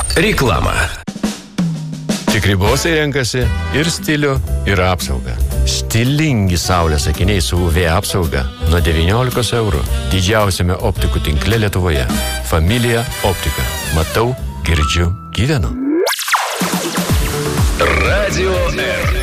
Reklama. Tikri bosai renkasi ir stilių, ir apsaugą. Stilingi saulės akiniai su UV apsauga nuo 19 eurų. Didžiausiame optikų tinkle Lietuvoje. Familija optika. Matau, girdžiu, gyvenu. Radio R.